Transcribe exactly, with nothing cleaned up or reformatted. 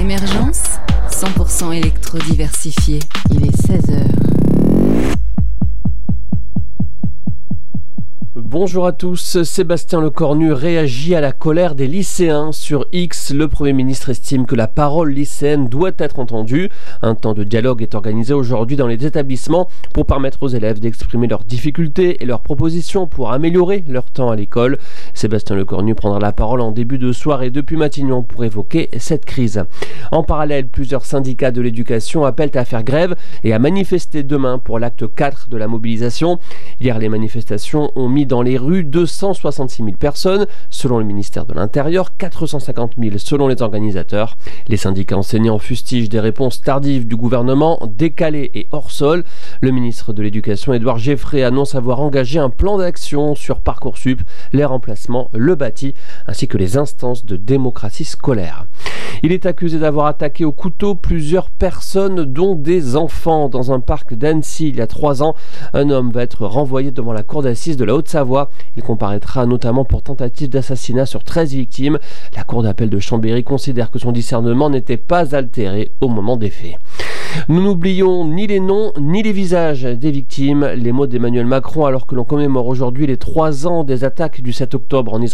Émergence, cent pour cent électro-diversifié. Il est seize heures. Bonjour à tous, Sébastien Lecornu réagit à la colère des lycéens. Sur X, le Premier ministre estime que la parole lycéenne doit être entendue. Un temps de dialogue est organisé aujourd'hui dans les établissements pour permettre aux élèves d'exprimer leurs difficultés et leurs propositions pour améliorer leur temps à l'école. Sébastien Lecornu prendra la parole en début de soirée depuis Matignon pour évoquer cette crise. En parallèle, plusieurs syndicats de l'éducation appellent à faire grève et à manifester demain pour l'acte quatre de la mobilisation. Hier, les manifestations ont mis dans les rues deux cent soixante-six mille personnes, selon le ministère de l'Intérieur, quatre cent cinquante mille selon les organisateurs. Les syndicats enseignants fustigent des réponses tardives du gouvernement, décalées et hors sol. Le ministre de l'Éducation, Édouard Geffray, annonce avoir engagé un plan d'action sur Parcoursup, les remplacements, le bâti, ainsi que les instances de démocratie scolaire. Il est accusé d'avoir attaqué au couteau plusieurs personnes, dont des enfants, dans un parc d'Annecy il y a trois ans. Un homme va être renvoyé devant la cour d'assises de la Haute-Savoie. Il comparaîtra notamment pour tentative d'assassinat sur treize victimes. La cour d'appel de Chambéry considère que son discernement n'était pas altéré au moment des faits. Nous n'oublions ni les noms ni les visages des victimes. Les mots d'Emmanuel Macron alors que l'on commémore aujourd'hui les trois ans des attaques du sept octobre en Israël.